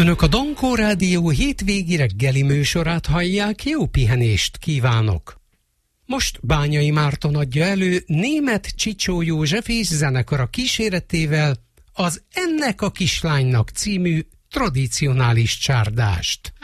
Önök a Dankó Rádió hétvégi reggeli műsorát hallják, jó pihenést kívánok! Most Bányai Márton adja elő Németh Csicsó József és zenekara kíséretével az Ennek a kislánynak című tradicionális csárdást.